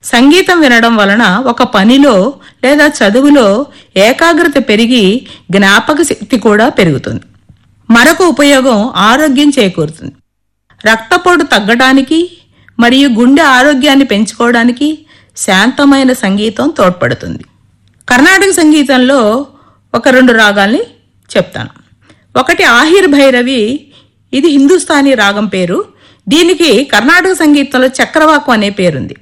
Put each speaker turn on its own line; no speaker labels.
సంగీతం వినడం వలన ఒక పనిలో లేదా చదువులో ఏకాగ్రత పెరిగి జ్ఞాపక శక్తి కూడా పెరుగుతుంది. మరొక ఉపయోగం ఆరోగ్యం చేకూరుతుంది. రక్తపోటు తగ్గడానికి మరియు గుండె ఆరోగ్యాన్ని పెంచుకోవడానికి శాంతమైన సంగీతం తోడ్పడుతుంది. కర్ణాటక సంగీతంలో ఒక 2 రాగాల్ని చెప్తాను. ఒకటి ఆహిర్ భైరవి. ఇది హిందుస్థానీ రాగం పేరు. దీనికి కర్ణాటక సంగీతంలో చక్రవాకం అనే పేరుంది.